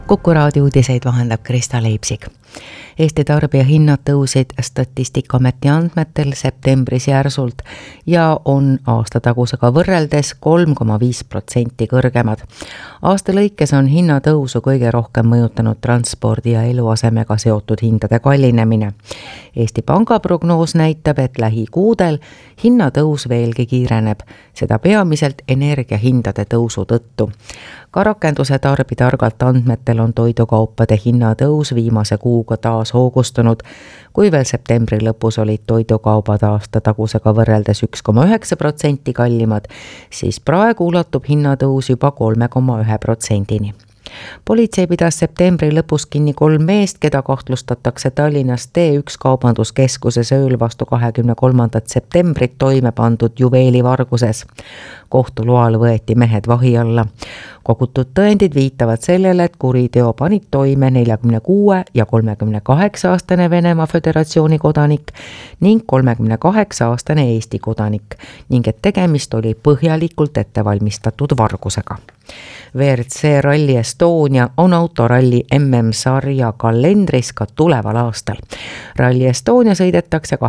Kuku raadio uudiseid vahendab Krista Leipsik. Eesti tarbijahinnad tõusid Statistikaameti andmetel septembris järsult ja on aastatagusega võrreldes 3,5% kõrgemad. Aasta lõikes on hinnatõusu kõige rohkem mõjutanud transpordi ja eluasemega seotud hindade kallinemine. Eesti Panga prognoos näitab, et lähikuudel hinnatõus veelgi kiireneb, seda peamiselt energiahindade tõusu tõttu. Ka rakenduse Tarbitargalt andmetel on toidukaupade hinnatõus viimase kuuga taas hoogustunud. Kui veel septembri lõpus olid toidukaubad aastatagusega võrreldes 1,9% kallimad, siis praegu ulatub hinnatõus juba 3,1%-ni. Politsei pidas septembri lõpus kinni 3 meest, keda kahtlustatakse Tallinnas T1 kaubanduskeskuses ööl vastu 23. septembrit toime pandud juveelivarguses. Kohtu loal võeti mehed vahi alla. Kogutud tõendid viitavad sellele, et kuriteo panid toime 46 ja 38-aastane Venemaa Föderatsiooni kodanik ning 38-aastane Eesti kodanik ning et tegemist oli põhjalikult ettevalmistatud vargusega. WRC Rally Estonia on autoralli MM-sarja kalendris ka tuleval aastal. Rally Estonia sõidetakse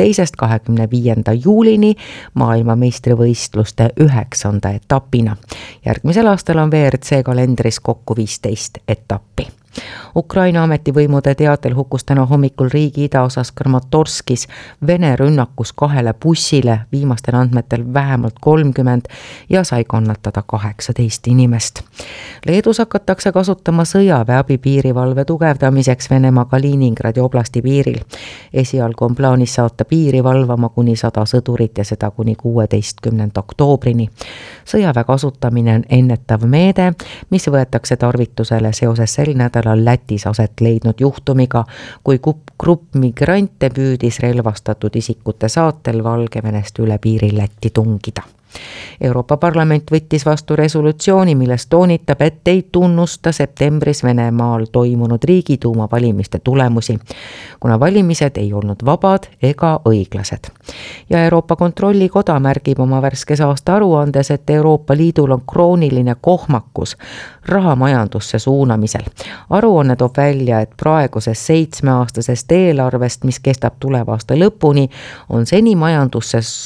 22.–25. juulini maailmameistrivõistluste 9. etapina. Järgmisel aastal on WRC kalendris kokku 15 etappi. Ukraina ametivõimude teatel hukkus täna hommikul riigi idaosas Kramatorskis Vene rünnakus 2 bussile, viimastel andmetel vähemalt 30 ja sai kannatada 18 inimest. Leedus hakatakse kasutama sõjaväeabi piirivalve tugevdamiseks Venemaa Kaliningradi oblasti piiril. Esialgu on plaanis saata piiri valvama kuni 100 sõdurit ja seda kuni 16. oktoobrini. Sõjaväe kasutamine on ennetav meede, mis võetakse tarvitusele seoses sel nädalal Lätis aset leidnud juhtumiga, kui grupp migrante püüdis relvastatud isikute saatel Valgevenest üle piiri Lätti tungida. Euroopa Parlament võttis vastu resolutsiooni, milles toonitab, et ei tunnusta septembris Venemaal toimunud riigiduuma valimiste tulemusi, kuna valimised ei olnud vabad ega õiglased. Ja Euroopa Kontrollikoda märgib oma värskes aasta aruandes, et Euroopa Liidul on krooniline kohmakus rahamajandusse suunamisel. Aruanne toob välja, et praegusest 7-aastasest eelarvest, mis kestab tuleva aasta lõpuni, on seni majandusse